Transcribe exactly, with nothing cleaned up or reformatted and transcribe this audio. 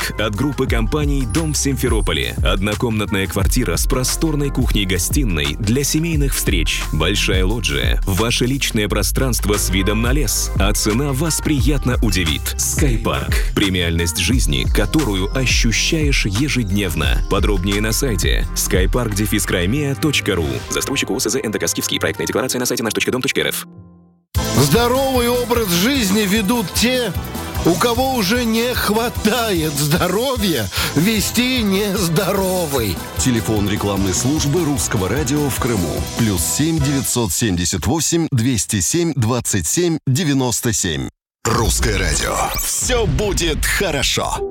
Скайпарк от группы компаний «Дом в Симферополе». Однокомнатная квартира с просторной кухней-гостиной для семейных встреч. Большая лоджия, ваше личное пространство с видом на лес. А цена вас приятно удивит. Скайпарк. Премиальность жизни, которую ощущаешь ежедневно. Подробнее на сайте скайпарк дефис краймея точка ру. Застройщик ООО СЗ НДК «Скифский». Проектная декларация на сайте наш точка дом точка эр эф. Здоровый образ жизни ведут те, у кого уже не хватает здоровья вести нездоровый. Телефон рекламной службы Русского радио в Крыму. Плюс семь девятьсот семьдесят восемь двести семь двадцать семь девяносто семь. Русское радио. Все будет хорошо.